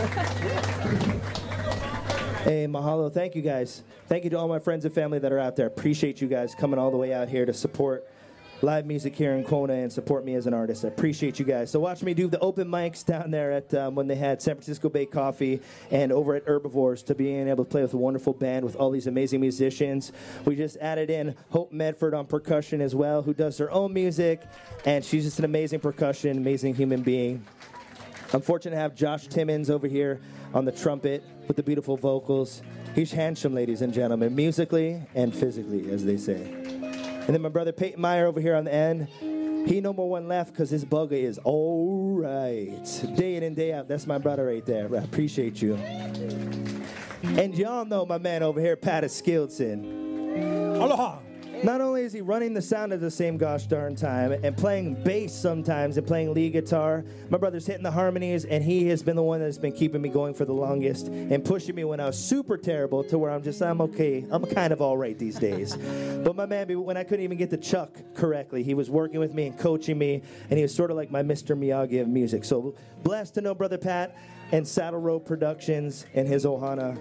Hey, mahalo. Thank you, guys. Thank you to all my friends and family that are out there. Appreciate you guys coming all the way out here to support live music here in Kona and support me as an artist. I appreciate you guys. So watch me do the open mics down there at when they had San Francisco Bay Coffee and over at Herbivores, to being able to play with a wonderful band with all these amazing musicians. We just added in Hope Medford on percussion as well, who does her own music, and she's just an amazing percussion, amazing human being. I'm fortunate to have Josh Timmons over here on the trumpet with the beautiful vocals. He's handsome, ladies and gentlemen, musically and physically, as they say. And then my brother Peyton Meyer over here on the end. He no more one left because his bugger is all right. Day in and day out. That's my brother right there. I appreciate you. And y'all know my man over here, Pat Skildson. Aloha. Not only is he running the sound at the same gosh darn time and playing bass sometimes and playing lead guitar, my brother's hitting the harmonies, and he has been the one that's been keeping me going for the longest and pushing me when I was super terrible to where I'm okay. I'm kind of all right these days. But my man, when I couldn't even get the chuck correctly, he was working with me and coaching me, and he was sort of like my Mr. Miyagi of music. So blessed to know Brother Pat and Saddle Road Productions and his Ohana.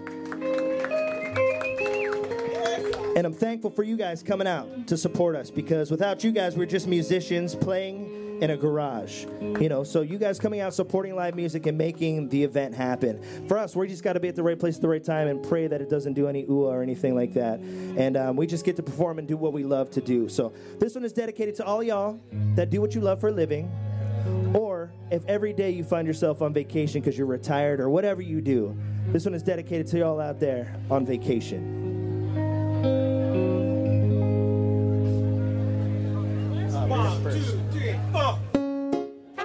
And I'm thankful for you guys coming out to support us, because without you guys, we're just musicians playing in a garage. You know, so you guys coming out, supporting live music and making the event happen. For us, we just got to be at the right place at the right time and pray that it doesn't do any ooh or anything like that. And we just get to perform and do what we love to do. So this one is dedicated to all y'all that do what you love for a living. Or if every day you find yourself on vacation because you're retired or whatever you do, this one is dedicated to y'all out there on vacation.